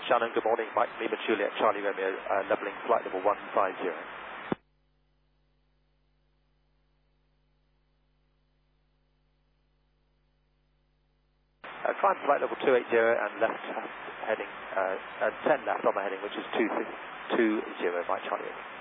Shannon, good morning. Mike Lima Juliet, Charlie Romeo, leveling flight level 150. Climb flight level 280 and left heading, 10 left on the heading, which is 220, Mike Charlie.